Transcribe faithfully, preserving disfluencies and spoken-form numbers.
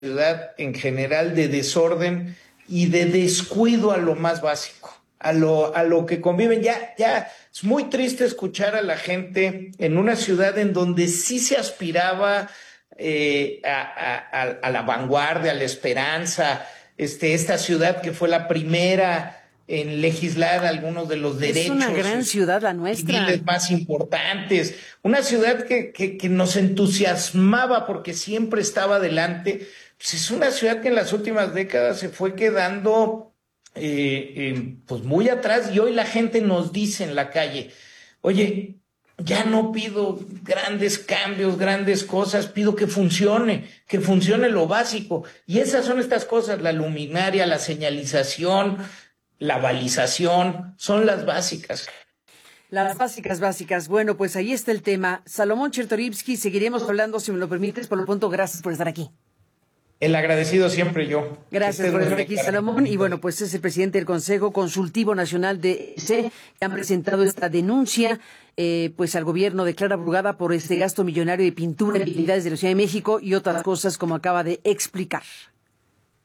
ciudad en general de desorden y de descuido a lo más básico, a lo, a lo que conviven. Ya, ya es muy triste escuchar a la gente en una ciudad en donde sí se aspiraba eh, a, a, a, la vanguardia, a la esperanza, este, esta ciudad que fue la primera en legislar algunos de los Es una derechos gran este, ciudad la nuestra. civiles más importantes, una ciudad que, que, que nos entusiasmaba porque siempre estaba adelante. Pues es una ciudad que en las últimas décadas se fue quedando eh, eh, pues muy atrás y hoy la gente nos dice en la calle, oye, ya no pido grandes cambios, grandes cosas, pido que funcione, que funcione lo básico. Y esas son estas cosas, la luminaria, la señalización, la balización, son las básicas. Las básicas, básicas. Bueno, pues ahí está el tema. Salomón Chertorivsky, seguiremos hablando si me lo permites. Por lo pronto, gracias por estar aquí. El agradecido siempre yo. Gracias por estar aquí, Salomón. Y bueno, pues es el presidente del Consejo Consultivo Nacional de E C, que han presentado esta denuncia eh, pues al gobierno de Clara Brugada por este gasto millonario de pintura en vialidades de la Ciudad de México y otras cosas como acaba de explicar.